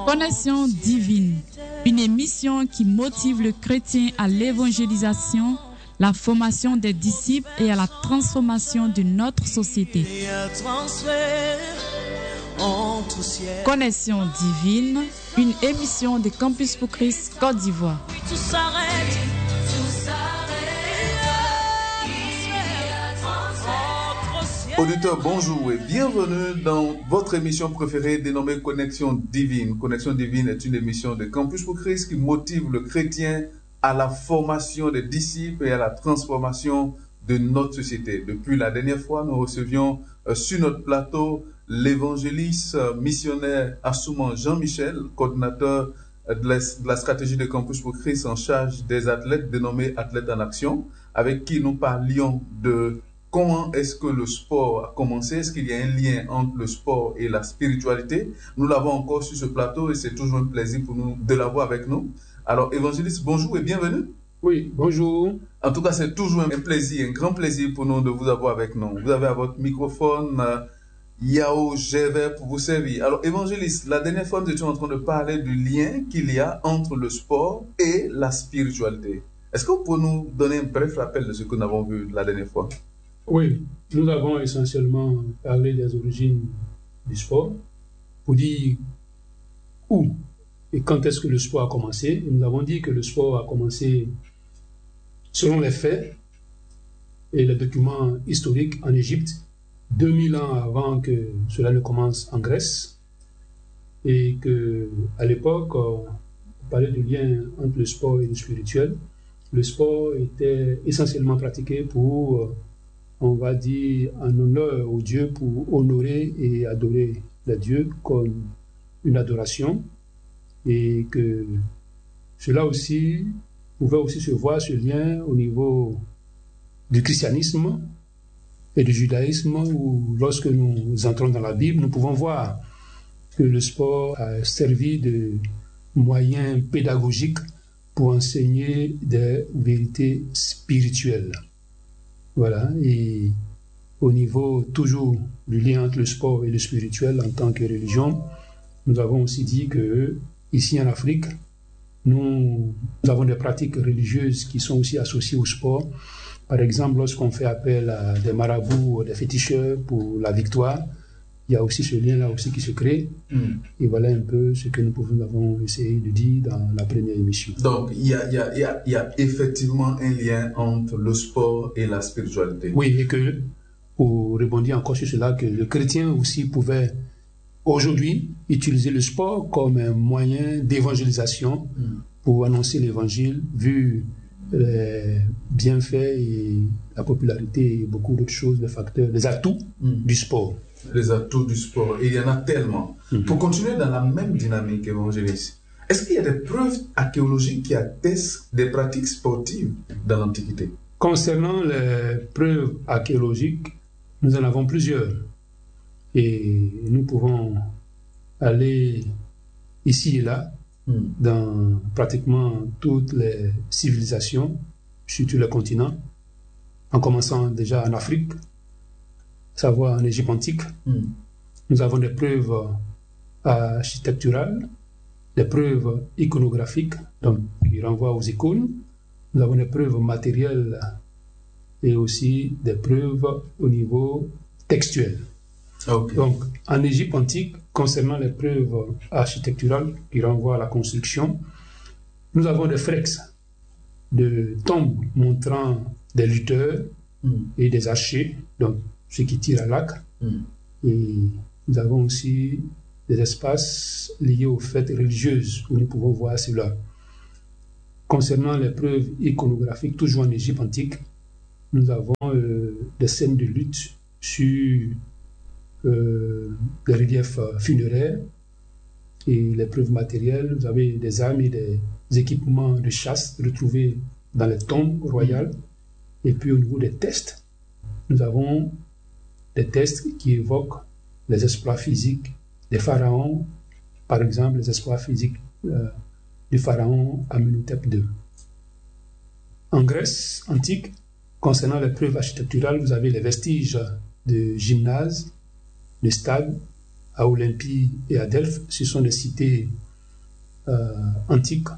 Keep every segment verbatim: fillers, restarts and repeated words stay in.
Connexion divine, une émission qui motive le chrétien à l'évangélisation, la formation des disciples et à la transformation de notre société. Connexion divine, une émission de Campus pour Christ Côte d'Ivoire. Auditeurs, bonjour et bienvenue dans votre émission préférée dénommée Connexion Divine. Connexion Divine est une émission de Campus pour Christ qui motive le chrétien à la formation des disciples et à la transformation de notre société. Depuis la dernière fois, nous recevions euh, sur notre plateau l'évangéliste euh, missionnaire Assouman Jean-Michel, coordinateur euh, de, la, de la stratégie de Campus pour Christ en charge des athlètes dénommés Athlètes en Action, avec qui nous parlions de comment est-ce que le sport a commencé? Est-ce qu'il y a un lien entre le sport et la spiritualité? Nous l'avons encore sur ce plateau et c'est toujours un plaisir pour nous de l'avoir avec nous. Alors, évangéliste, bonjour et bienvenue. Oui, bonjour. En tout cas, c'est toujours un plaisir, un grand plaisir pour nous de vous avoir avec nous. Vous avez à votre microphone euh, Yao Géver pour vous servir. Alors, évangéliste, la dernière fois, nous étions en train de parler du lien qu'il y a entre le sport et la spiritualité. Est-ce que vous pouvez nous donner un bref rappel de ce que nous avons vu la dernière fois? Oui, nous avons essentiellement parlé des origines du sport pour dire où et quand est-ce que le sport a commencé. Nous avons dit que le sport a commencé selon les faits et les documents historiques en Égypte, deux mille ans avant que cela ne commence en Grèce, et qu'à l'époque, on parlait du lien entre le sport et le spirituel. Le sport était essentiellement pratiqué pour, on va dire, en honneur au Dieu, pour honorer et adorer les dieux comme une adoration, et que cela aussi pouvait aussi se voir ce lien au niveau du christianisme et du judaïsme, où lorsque nous entrons dans la Bible, nous pouvons voir que le sport a servi de moyen pédagogique pour enseigner des vérités spirituelles. Voilà, et au niveau toujours du lien entre le sport et le spirituel en tant que religion, nous avons aussi dit que ici en Afrique, nous, nous avons des pratiques religieuses qui sont aussi associées au sport. Par exemple, lorsqu'on fait appel à des marabouts ou des féticheurs pour la victoire, il y a aussi ce lien-là aussi qui se crée. Mm. Et voilà un peu ce que nous, pouvons, nous avons essayé de dire dans la première émission. Donc, il y a, il y a, il y a, il y a effectivement un lien entre le sport et la spiritualité. Oui, et que, pour rebondir encore sur cela, que le chrétien aussi pouvait aujourd'hui utiliser le sport comme un moyen d'évangélisation mm. pour annoncer l'évangile, vu les bienfaits et la popularité et beaucoup d'autres choses, les facteurs, les atouts mm. du sport. Les atouts du sport, et il y en a tellement. Mm-hmm. Pour continuer dans la même dynamique évangéliste, est-ce qu'il y a des preuves archéologiques qui attestent des pratiques sportives dans l'Antiquité? Concernant les preuves archéologiques, nous en avons plusieurs. Et nous pouvons aller ici et là, mm. dans pratiquement toutes les civilisations, sur tous les continents, en commençant déjà en Afrique, savoir en Égypte antique. Mm. Nous avons des preuves architecturales, des preuves iconographiques, donc qui renvoient aux icônes. Nous avons des preuves matérielles et aussi des preuves au niveau textuel. Okay. Donc, en Égypte antique, concernant les preuves architecturales qui renvoient à la construction, nous avons des fresques de tombes montrant des lutteurs mm. et des archers, donc ceux qui tirent à l'arc. Mm. Et nous avons aussi des espaces liés aux fêtes religieuses où nous pouvons voir cela. Concernant les preuves iconographiques, toujours en Égypte antique, nous avons euh, des scènes de lutte sur euh, des reliefs funéraires et les preuves matérielles. Vous avez des armes et des équipements de chasse retrouvés dans les tombes royales. Mm. Et puis au niveau des tests, nous avons des tests qui évoquent les exploits physiques des pharaons, par exemple les exploits physiques euh, du pharaon Amenhotep deux. En Grèce antique, concernant les preuves architecturales, vous avez les vestiges de gymnases, de stades à Olympie et à Delphes. Ce sont des cités euh, antique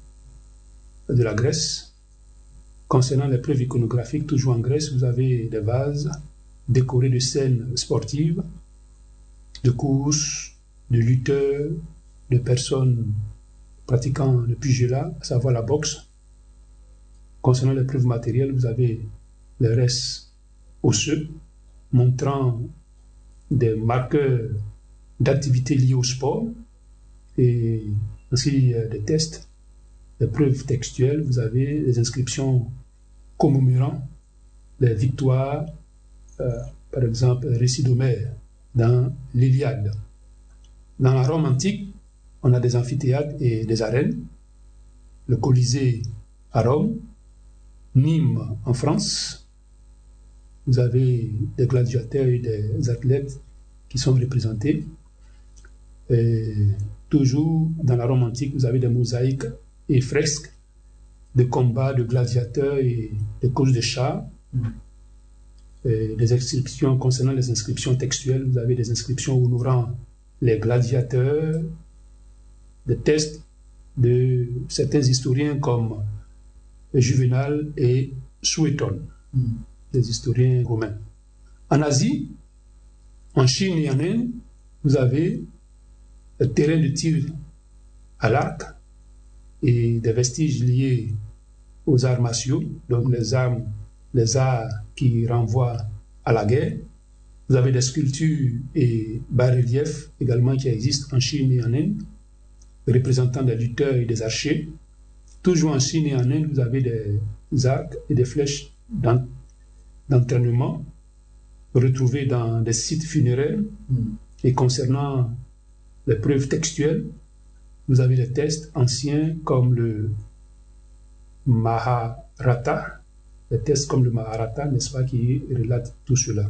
de la Grèce. Concernant les preuves iconographiques, toujours en Grèce, vous avez des vases décorés de scènes sportives, de courses, de lutteurs, de personnes pratiquant le pugilat, à savoir la boxe. Concernant les preuves matérielles, vous avez les restes osseux montrant des marqueurs d'activité liées au sport et ainsi euh, des tests, des preuves textuelles. Vous avez les inscriptions commémorant les victoires, euh, par exemple, récit d'Homère dans l'Iliade. Dans la Rome antique, on a des amphithéâtres et des arènes. Le Colisée à Rome, Nîmes en France. Vous avez des gladiateurs et des athlètes qui sont représentés. Et toujours dans la Rome antique, vous avez des mosaïques et fresques de combats de gladiateurs et de courses de chars. Et des inscriptions concernant les inscriptions textuelles, vous avez des inscriptions honorant les gladiateurs, des textes de certains historiens comme Juvénal et Suétone, mm. des historiens romains. En Asie, en Chine et en Inde, vous avez le terrain de tir à l'arc et des vestiges liés aux arts martiaux, donc les armes, les arts qui renvoient à la guerre. Vous avez des sculptures et bas-reliefs également qui existent en Chine et en Inde, représentant des lutteurs et des archers. Toujours en Chine et en Inde, vous avez des arcs et des flèches d'entraînement retrouvés dans des sites funéraires. Mm. Et concernant les preuves textuelles, vous avez des textes anciens comme le Mahabharata, des textes comme le Mahabharata, n'est-ce pas, qui relatent tout cela.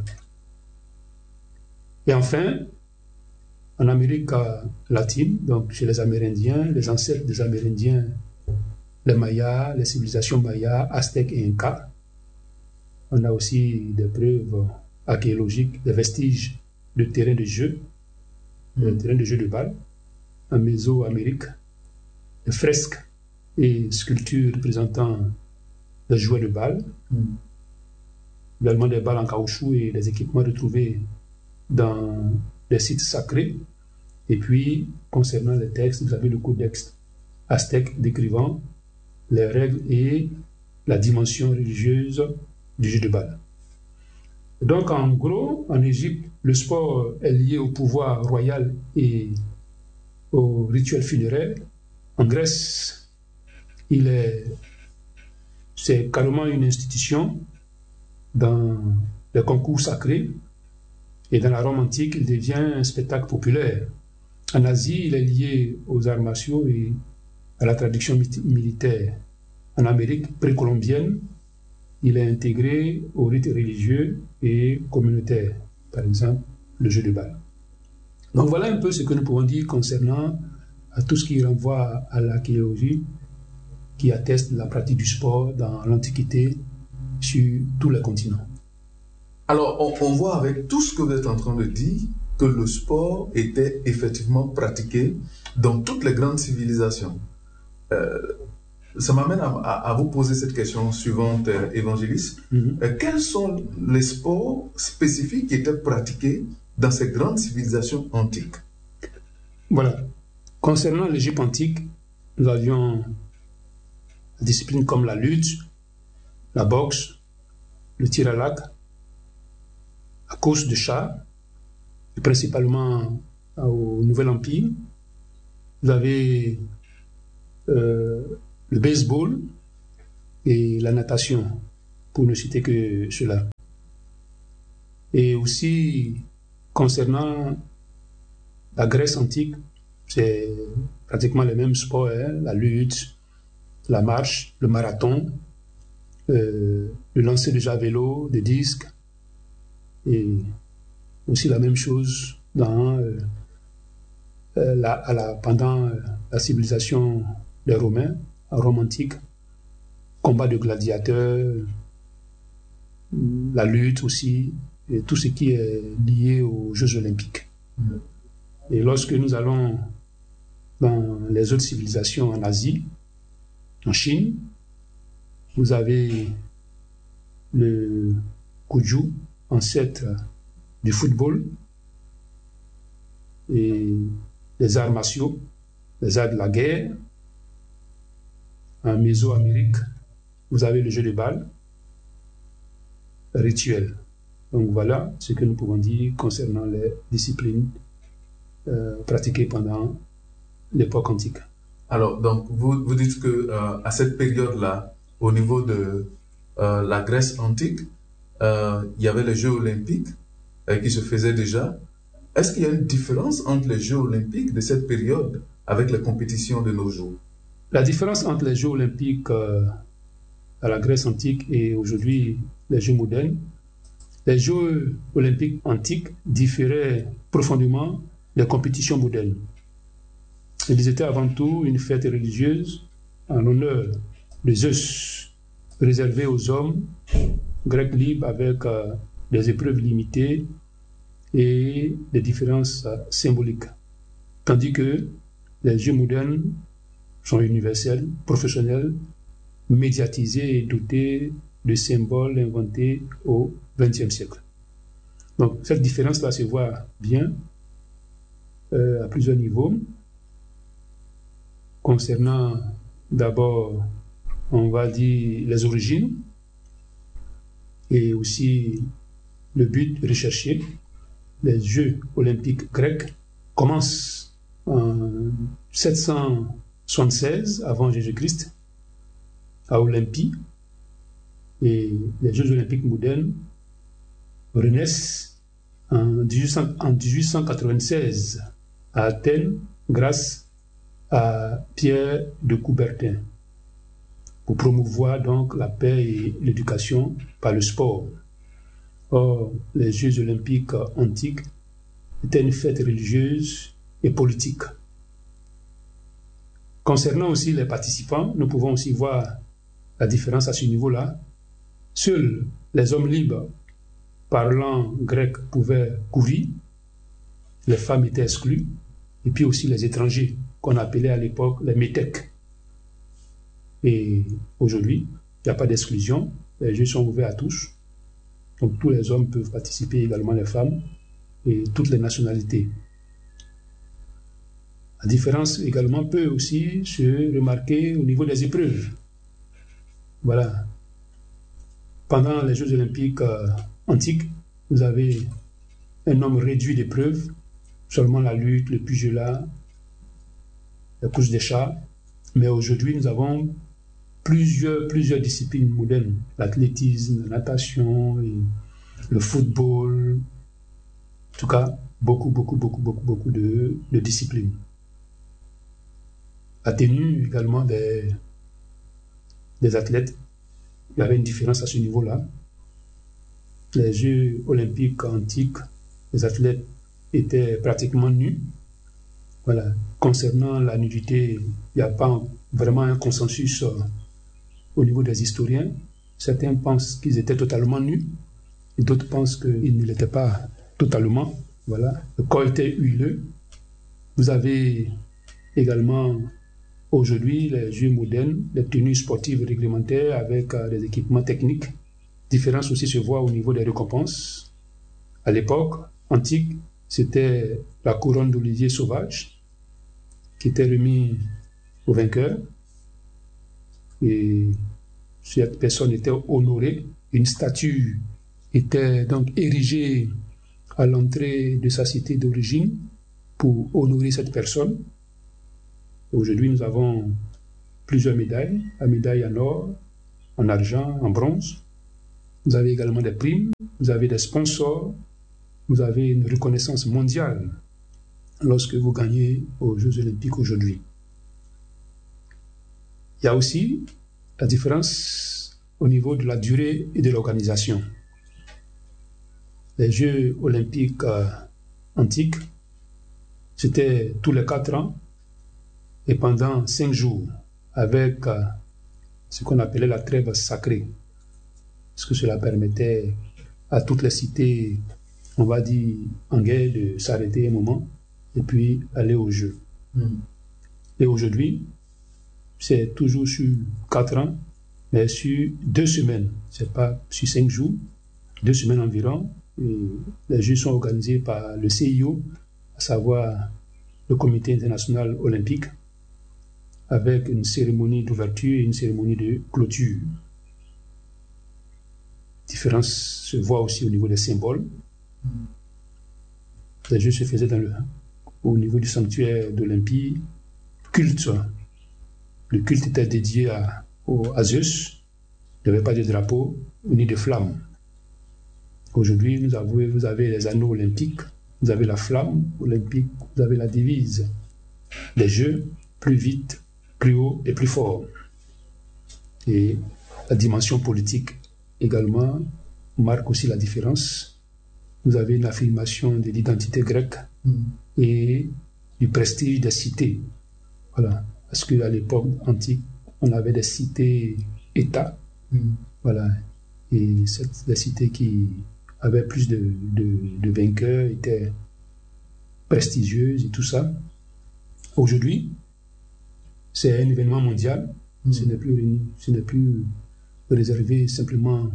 Et enfin, en Amérique latine, donc chez les Amérindiens, les ancêtres des Amérindiens, les Mayas, les civilisations Mayas, Aztèques et Incas, on a aussi des preuves archéologiques, des vestiges de terrains de jeu, de mmh. terrains de jeu de balle, en Mésoamérique, des fresques et sculptures représentant des jouets de balles, mmh. également des balles en caoutchouc et des équipements retrouvés dans des sites sacrés. Et puis, concernant les textes, vous avez le codex aztèque décrivant les règles et la dimension religieuse du jeu de balle. Donc, en gros, en Égypte, le sport est lié au pouvoir royal et au rituel funéraire. En Grèce, il est, c'est carrément une institution dans les concours sacrés. Et dans la Rome antique, il devient un spectacle populaire. En Asie, il est lié aux arts martiaux et à la tradition militaire. En Amérique précolombienne, il est intégré aux rites religieux et communautaires, par exemple le jeu de balle. Donc voilà un peu ce que nous pouvons dire concernant à tout ce qui renvoie à l'archéologie, qui atteste la pratique du sport dans l'Antiquité sur tous les continents. Alors, on, on voit avec tout ce que vous êtes en train de dire que le sport était effectivement pratiqué dans toutes les grandes civilisations. Euh, ça m'amène à, à, à vous poser cette question suivante, euh, évangéliste. Mm-hmm. Euh, quels sont les sports spécifiques qui étaient pratiqués dans ces grandes civilisations antiques? Voilà. Concernant l'Égypte antique, nous avions des disciplines comme la lutte, la boxe, le tir à l'arc, la course de chars, et principalement au Nouvel Empire. Vous avez euh, le baseball et la natation, pour ne citer que cela. Et aussi, concernant la Grèce antique, c'est pratiquement les mêmes sports, hein, la lutte, la marche, le marathon, euh, le lancer de javelot, des disques, et aussi la même chose dans, euh, la, à la, pendant la civilisation des Romains, à Rome antique, combat de gladiateurs, la lutte aussi, et tout ce qui est lié aux Jeux olympiques. Mmh. Et lorsque nous allons dans les les autres civilisations en Asie, en Chine. Vous avez le Kujou, ancêtre du football, et les arts martiaux, les arts de la guerre. En Mésoamérique, vous avez le jeu de balle, rituel. Donc voilà ce que nous pouvons dire concernant les disciplines euh, pratiquées pendant l'époque antique. Alors, donc, vous, vous dites que euh, à cette période-là, au niveau de euh, la Grèce antique, euh, il y avait les Jeux olympiques euh, qui se faisaient déjà. Est-ce qu'il y a une différence entre les Jeux olympiques de cette période avec les compétitions de nos jours? La différence entre les Jeux olympiques euh, à la Grèce antique et aujourd'hui les Jeux modernes, les Jeux olympiques antiques différaient profondément des compétitions modernes. Ils étaient avant tout une fête religieuse en l'honneur de Zeus, réservée aux hommes grecs libres avec euh, des épreuves limitées et des différences euh, symboliques. Tandis que les Jeux modernes sont universels, professionnels, médiatisés et dotés de symboles inventés au vingtième siècle. Donc cette différence-là se voit bien euh, à plusieurs niveaux. Concernant d'abord, on va dire, les origines et aussi le but recherché. Les Jeux olympiques grecs commencent en sept cent soixante-seize avant Jésus-Christ à Olympie, et les Jeux olympiques modernes renaissent en dix-huit cent quatre-vingt-seize à Athènes grâce à Pierre de Coubertin pour promouvoir donc la paix et l'éducation par le sport. Or, les Jeux olympiques antiques étaient une fête religieuse et politique. Concernant aussi les participants, nous pouvons aussi voir la différence à ce niveau-là. Seuls les hommes libres parlant grec pouvaient courir, les femmes étaient exclues, et puis aussi les étrangers, qu'on appelait à l'époque les métèques. Et aujourd'hui, il n'y a pas d'exclusion, les Jeux sont ouverts à tous, donc tous les hommes peuvent participer, également les femmes, et toutes les nationalités. La différence également peut aussi se remarquer au niveau des épreuves. Voilà. Pendant les Jeux olympiques euh, antiques, vous avez un nombre réduit d'épreuves, seulement la lutte, le pugilat, la course des chars. Mais aujourd'hui, nous avons plusieurs, plusieurs disciplines modernes. L'athlétisme, la natation, et le football. En tout cas, beaucoup, beaucoup, beaucoup, beaucoup, beaucoup de, de disciplines. La tenue également des, des athlètes, il y avait une différence à ce niveau-là. Les Jeux olympiques antiques, les athlètes étaient pratiquement nus. Voilà. Concernant la nudité, il n'y a pas vraiment un consensus euh, au niveau des historiens. Certains pensent qu'ils étaient totalement nus, et d'autres pensent qu'ils ne l'étaient pas totalement. Voilà. Le corps était huileux. Vous avez également aujourd'hui les Jeux modernes, les tenues sportives réglementaires avec euh, des équipements techniques. Différence aussi se voit au niveau des récompenses. À l'époque antique, c'était la couronne d'olivier sauvage qui était remise au vainqueur. Et cette personne était honorée. Une statue était donc érigée à l'entrée de sa cité d'origine pour honorer cette personne. Aujourd'hui, nous avons plusieurs médailles, la médaille en or, en argent, en bronze. Vous avez également des primes, vous avez des sponsors, vous avez une reconnaissance mondiale lorsque vous gagnez aux Jeux olympiques aujourd'hui. Il y a aussi la différence au niveau de la durée et de l'organisation. Les Jeux olympiques euh, antiques, c'était tous les quatre ans et pendant cinq jours avec euh, ce qu'on appelait la trêve sacrée. Parce que cela permettait à toutes les cités, on va dire, en guerre de s'arrêter un moment et puis aller au jeu. Mmh. Et aujourd'hui, c'est toujours sur quatre ans, mais sur deux semaines. C'est pas sur cinq jours, deux semaines environ. Et les Jeux sont organisés par le C I O, à savoir le Comité international olympique, avec une cérémonie d'ouverture et une cérémonie de clôture. La différence se voit aussi au niveau des symboles. Les Jeux se faisaient dans le, au niveau du sanctuaire d'Olympie, culte. Le culte était dédié à, au, à Zeus. Il n'y avait pas de drapeau ni de flamme. Aujourd'hui, vous avez, vous avez les anneaux olympiques, vous avez la flamme olympique, vous avez la devise. Les Jeux, plus vite, plus haut et plus fort. Et la dimension politique également marque aussi la différence. Vous avez une affirmation de l'identité grecque mm. et du prestige des cités. Voilà. Parce qu'à l'époque antique, on avait des cités-États. Mm. Voilà. Et cette, les cités qui avaient plus de, de, de vainqueurs étaient prestigieuses et tout ça. Aujourd'hui, c'est un événement mondial. Mm. Ce n'est plus, ce n'est plus réservé simplement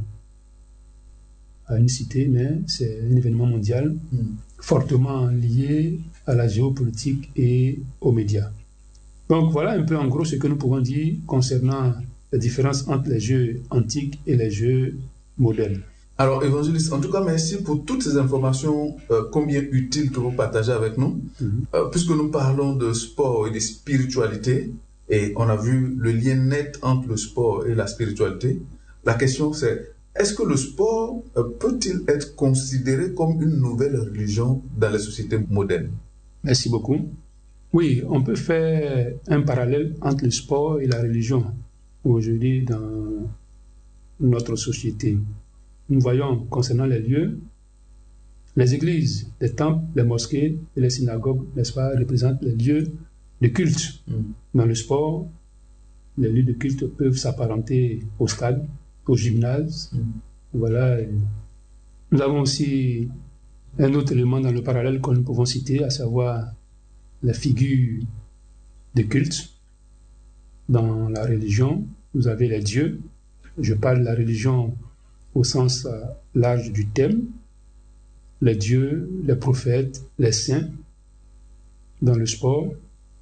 à une cité, mais c'est un événement mondial mm. fortement lié à la géopolitique et aux médias. Donc voilà un peu en gros ce que nous pouvons dire concernant la différence entre les jeux antiques et les jeux modernes. Alors, évangéliste, en tout cas, merci pour toutes ces informations euh, combien utiles que vous partagez avec nous. Mm-hmm. Euh, puisque nous parlons de sport et de spiritualité, et on a vu le lien net entre le sport et la spiritualité, la question c'est, est-ce que le sport euh, peut-il être considéré comme une nouvelle religion dans les sociétés modernes? Merci beaucoup. Oui, on peut faire un parallèle entre le sport et la religion aujourd'hui dans notre société. Nous voyons concernant les lieux, les églises, les temples, les mosquées et les synagogues, n'est-ce pas, représentent les lieux de culte. Mm. Dans le sport, les lieux de culte peuvent s'apparenter au stade, au gymnase. Mm. Voilà. Nous avons aussi un autre élément dans le parallèle que nous pouvons citer, à savoir la figure de culte. Dans la religion, vous avez les dieux. Je parle de la religion au sens euh, large du thème, les dieux, les prophètes, les saints. Dans le sport,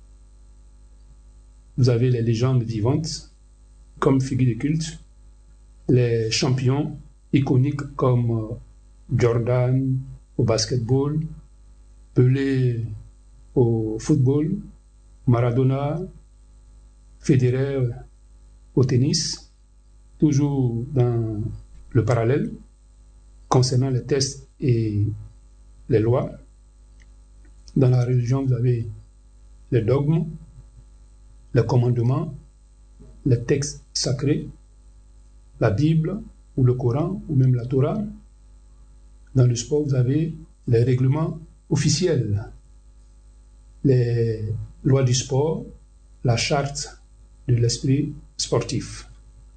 vous avez les légendes vivantes comme figures de culte, les champions iconiques comme euh, Jordan au basketball, Pelé au football, Maradona, Federer au tennis, toujours dans le parallèle concernant les tests et les lois. Dans la religion, vous avez les dogmes, les commandements, les textes sacrés, la Bible ou le Coran ou même la Torah. Dans le sport, vous avez les règlements officiels, les lois du sport, la charte de l'esprit sportif.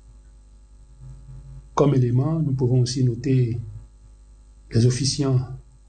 Comme élément, nous pouvons aussi noter les officiants.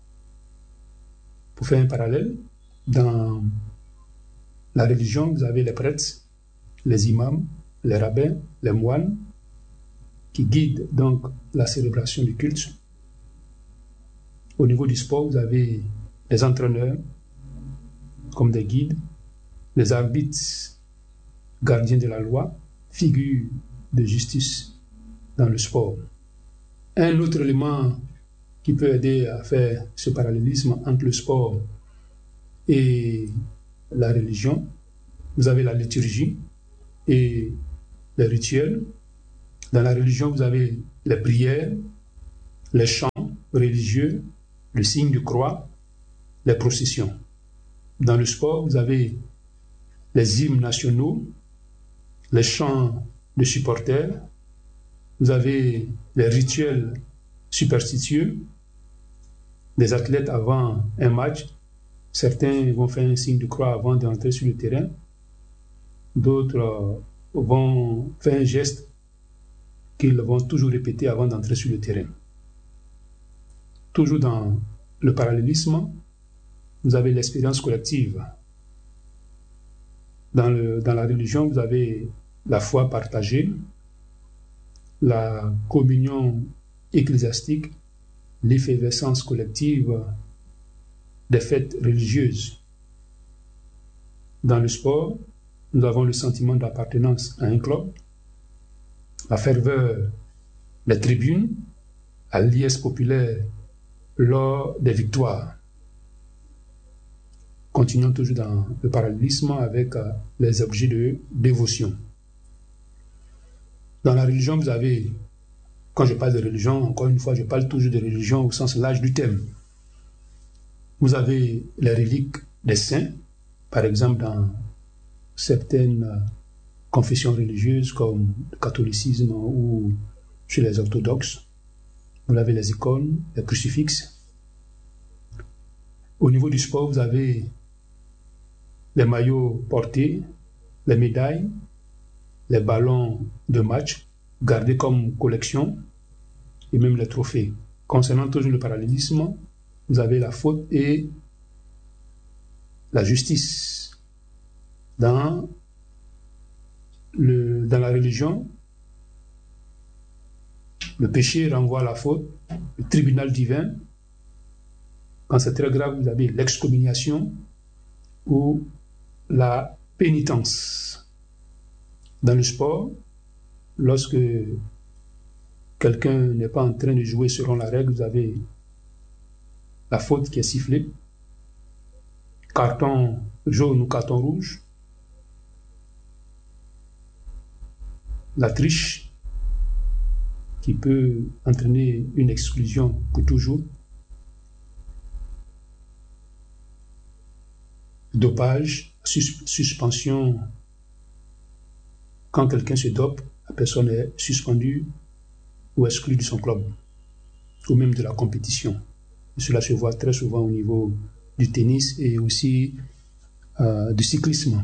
Pour faire un parallèle, dans la religion, vous avez les prêtres, les imams, les rabbins, les moines, qui guident donc la célébration du culte. Au niveau du sport, vous avez les entraîneurs, comme des guides, les arbitres, gardiens de la loi, figures de justice dans le sport. Un autre élément qui peut aider à faire ce parallélisme entre le sport et la religion, vous avez la liturgie et les rituels. Dans la religion, vous avez les prières, les chants religieux, le signe de croix, les processions. Dans le sport, vous avez les hymnes nationaux, les chants de supporters, vous avez les rituels superstitieux, des athlètes avant un match. Certains vont faire un signe de croix avant d'entrer sur le terrain. D'autres vont faire un geste qu'ils vont toujours répéter avant d'entrer sur le terrain. Toujours dans le parallélisme, vous avez l'expérience collective. Dans, le, dans la religion, vous avez la foi partagée, la communion ecclésiastique, l'effervescence collective des fêtes religieuses. Dans le sport, nous avons le sentiment d'appartenance à un club, la ferveur des tribunes, la liesse populaire lors des victoires. Continuons toujours dans le parallélisme avec euh, les objets de dévotion. Dans la religion, vous avez, quand je parle de religion, encore une fois, je parle toujours de religion au sens large du terme. Vous avez les reliques des saints, par exemple dans certaines confessions religieuses comme le catholicisme ou chez les orthodoxes. Vous avez les icônes, les crucifixes. Au niveau du sport, vous avez les maillots portés, les médailles, les ballons de match gardés comme collection et même les trophées. Concernant toujours le parallélisme, vous avez la faute et la justice. Dans, le, dans la religion, le péché renvoie à la faute, le tribunal divin. Quand c'est très grave, vous avez l'excommunication ou la pénitence. Dans le sport, lorsque quelqu'un n'est pas en train de jouer selon la règle, vous avez la faute qui est sifflée, carton jaune ou carton rouge, la triche qui peut entraîner une exclusion pour toujours, dopage, sus- suspension. Quand quelqu'un se dope, la personne est suspendue ou exclue de son club, ou même de la compétition. Et cela se voit très souvent au niveau du tennis et aussi euh, du cyclisme.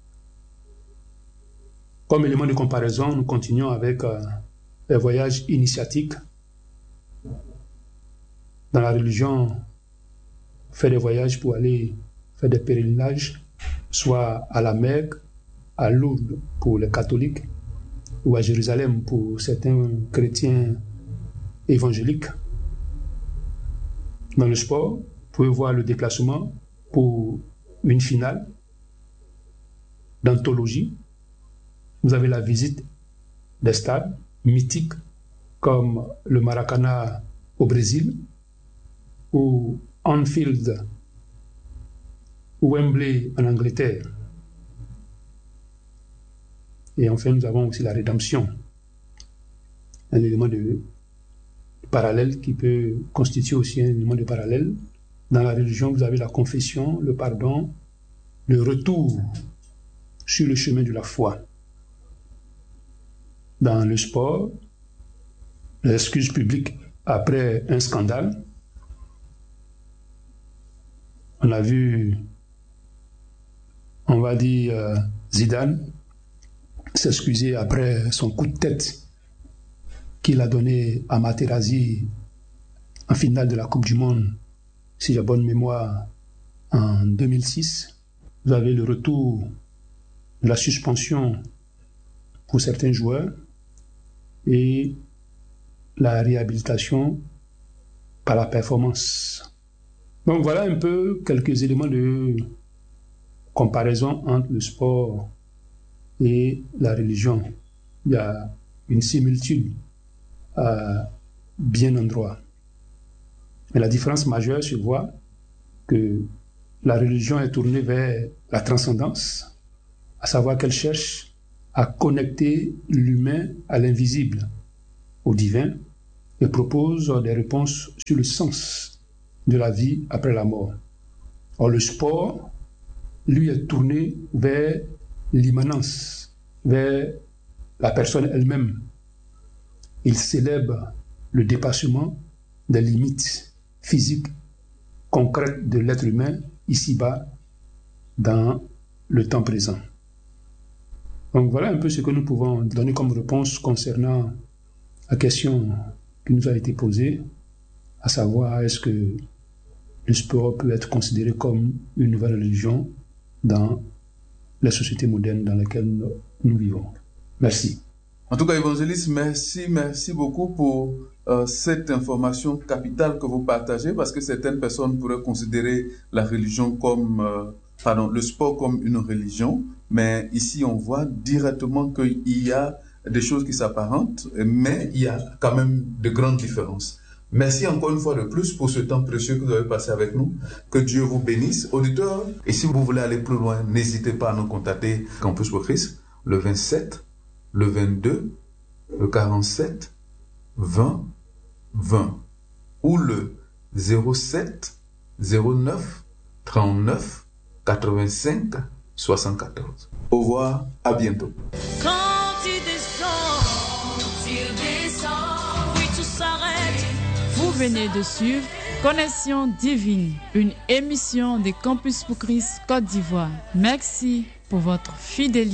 Comme élément de comparaison, nous continuons avec euh, les voyages initiatiques. Dans la religion, faire des voyages pour aller faire des pèlerinages, soit à la Mecque, à Lourdes pour les catholiques, ou à Jérusalem pour certains chrétiens évangéliques. Dans le sport, vous pouvez voir le déplacement pour une finale d'anthologie. Vous avez la visite des stades mythiques comme le Maracanã au Brésil ou Anfield ou Wembley en Angleterre. Et enfin, nous avons aussi la rédemption, un élément de parallèle qui peut constituer aussi un élément de parallèle. Dans la religion, vous avez la confession, le pardon, le retour sur le chemin de la foi. Dans le sport, l'excuse publique après un scandale. On a vu, on va dire, euh, Zidane s'excuser après son coup de tête qu'il a donné à Materazzi en finale de la Coupe du Monde, si j'ai bonne mémoire, en deux mille six. Vous avez le retour de la suspension pour certains joueurs et la réhabilitation par la performance. Donc voilà un peu quelques éléments de comparaison entre le sport et la religion. Il y a une similitude à bien endroit. Mais la différence majeure se voit que la religion est tournée vers la transcendance, à savoir qu'elle cherche à connecter l'humain à l'invisible, au divin, et propose des réponses sur le sens de la vie après la mort. Or, le sport, lui, est tourné vers l'immanence, vers la personne elle-même. Il célèbre le dépassement des limites physiques, concrètes de l'être humain, ici-bas, dans le temps présent. Donc voilà un peu ce que nous pouvons donner comme réponse concernant la question qui nous a été posée, à savoir est-ce que le sport peut être considéré comme une nouvelle religion dans la société moderne dans laquelle nous, nous vivons. Merci. En tout cas, évangéliste, merci, merci beaucoup pour euh, cette information capitale que vous partagez, parce que certaines personnes pourraient considérer la religion comme, euh, pardon, le sport comme une religion, mais ici on voit directement qu'il y a des choses qui s'apparentent, mais il y a quand même de grandes différences. Merci encore une fois de plus pour ce temps précieux que vous avez passé avec nous. Que Dieu vous bénisse, auditeurs. Et si vous voulez aller plus loin, n'hésitez pas à nous contacter Campus pour Christ, le vingt-sept, le vingt-deux, le quarante-sept, vingt, vingt, ou le zéro sept, zéro neuf, trente-neuf, quatre-vingt-cinq, soixante-quatorze. Au revoir, à bientôt. Quand il descend, il descend, oui tout s'arrête. Vous venez de suivre Connexion Divine, une émission de Campus pour Christ Côte d'Ivoire. Merci pour votre fidélité.